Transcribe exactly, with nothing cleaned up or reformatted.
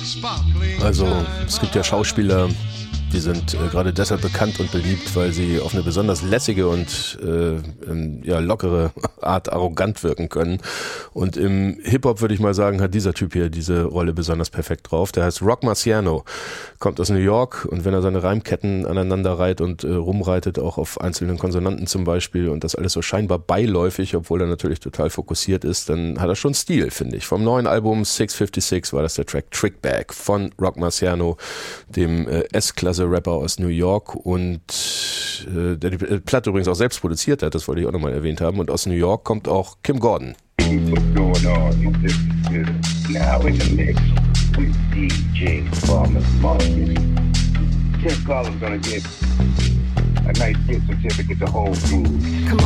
Also es gibt ja Schauspieler, die sind äh, gerade deshalb bekannt und beliebt, weil sie auf eine besonders lässige und äh, ähm, ja, lockere Art arrogant wirken können. Und im Hip-Hop würde ich mal sagen, hat dieser Typ hier diese Rolle besonders perfekt drauf. Der heißt Rock Marciano, kommt aus New York, und wenn er seine Reimketten aneinander reiht und äh, rumreitet, auch auf einzelnen Konsonanten zum Beispiel, und das alles so scheinbar beiläufig, obwohl er natürlich total fokussiert ist, dann hat er schon Stil, finde ich. Vom neuen Album six fifty-six war das der Track Trickbag von Rock Marciano, dem äh, S-Klasse Rapper aus New York, und äh, der die Platte übrigens auch selbst produziert hat, das wollte ich auch nochmal erwähnt haben, und aus New York kommt auch Kim Gordon. What's going on? This is now in the mix with D J Farmer's Market. Tim Collins gonna get a nice gift certificate to hold through.